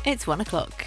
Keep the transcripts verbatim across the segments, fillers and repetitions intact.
It's one o'clock.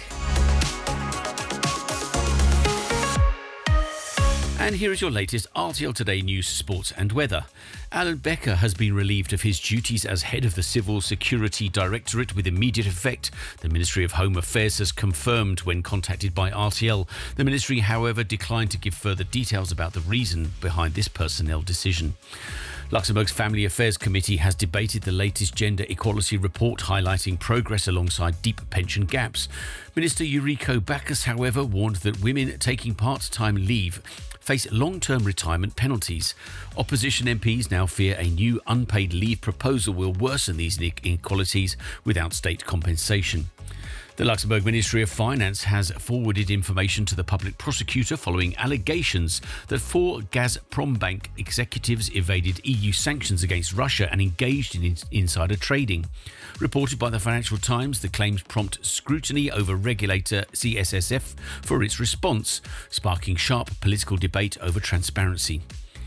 And here is your latest R T L Today news, sports and weather. Alan Becker has been relieved of his duties as head of the Civil Security Directorate with immediate effect. The Ministry of Home Affairs has confirmed when contacted by R T L. The ministry, however, declined to give further details about the reason behind this personnel decision. Luxembourg's Family Affairs Committee has debated the latest gender equality report highlighting progress alongside deep pension gaps. Minister Eurico Bacchus, however, warned that women taking part-time leave face long-term retirement penalties. Opposition M Ps now fear a new unpaid leave proposal will worsen these inequalities without state compensation. The Luxembourg Ministry of Finance has forwarded information to the public prosecutor following allegations that four Gazprombank executives evaded E U sanctions against Russia and engaged in insider trading. Reported by the Financial Times, the claims prompt scrutiny over regulator C S S F for its response, sparking sharp political debate over transparency.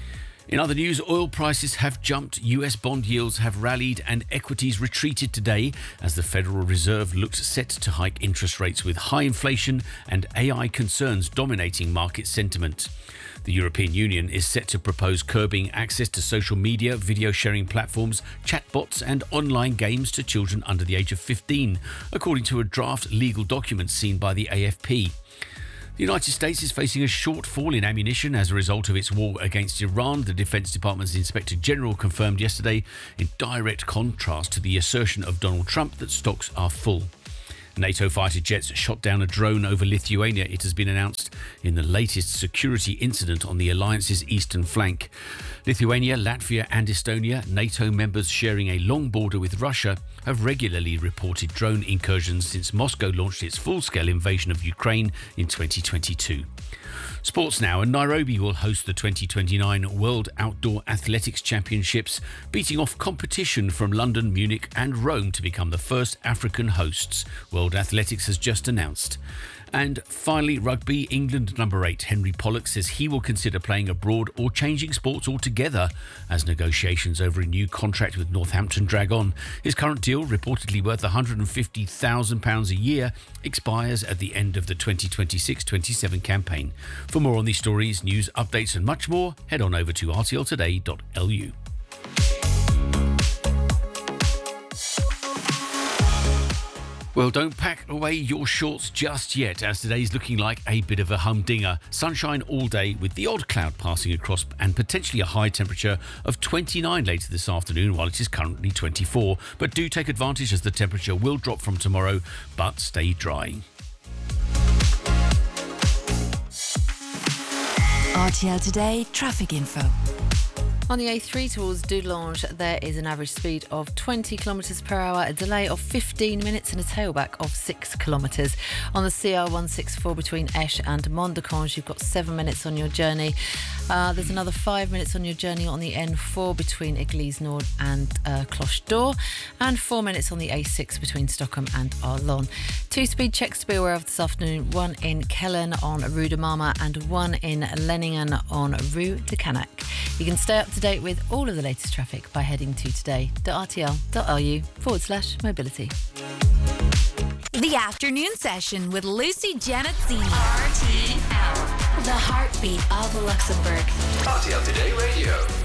In other news, oil prices have jumped, U S bond yields have rallied and equities retreated today as the Federal Reserve looked set to hike interest rates with high inflation and A I concerns dominating market sentiment. The European Union is set to propose curbing access to social media, video sharing platforms, chatbots and online games to children under the age of fifteen, according to a draft legal document seen by the A F P. The United States is facing a shortfall in ammunition as a result of its war against Iran, the Defense Department's Inspector General confirmed yesterday, in direct contrast to the assertion of Donald Trump that stocks are full. NATO fighter jets shot down a drone over Lithuania, it has been announced, in the latest security incident on the alliance's eastern flank. Lithuania, Latvia and Estonia, NATO members sharing a long border with Russia, have regularly reported drone incursions since Moscow launched its full-scale invasion of Ukraine in twenty twenty-two. Sports now, and Nairobi will host the twenty twenty-nine World Outdoor Athletics Championships, beating off competition from London, Munich and Rome to become the first African hosts. World Athletics has just announced. And finally, rugby. England number eight Henry Pollock says he will consider playing abroad or changing sports altogether as negotiations over a new contract with Northampton drag on. His current deal, reportedly worth one hundred fifty thousand pounds a year, expires at the end of the twenty twenty-six twenty-seven campaign. For more on these stories, news, updates and much more, head on over to r t l today dot l u. Well, don't pack away your shorts just yet, as today's looking like a bit of a humdinger. Sunshine all day with the odd cloud passing across and potentially a high temperature of twenty-nine later this afternoon, while it is currently twenty-four. But do take advantage as the temperature will drop from tomorrow, but stay dry. R T L Today traffic info. On the A three towards Doudelange, there is an average speed of twenty kilometres per hour, a delay of fifteen minutes and a tailback of six kilometres. On the C R one sixty-four between Esch and Mont-de-Cange, you've got seven minutes on your journey. Uh, there's another five minutes on your journey on the N four between Église Nord and uh, Cloche d'Or, and four minutes on the A six between Stockholm and Arlon. Two speed checks to be aware of this afternoon, one in Kellen on Rue de Marmar and one in Lenningen on Rue de Canac. You can stay up to date with all of the latest traffic by heading to today.rtl.lu forward slash mobility. The afternoon session with Lucy Janazzini. R T L, the heartbeat of Luxembourg. R T L Today Radio.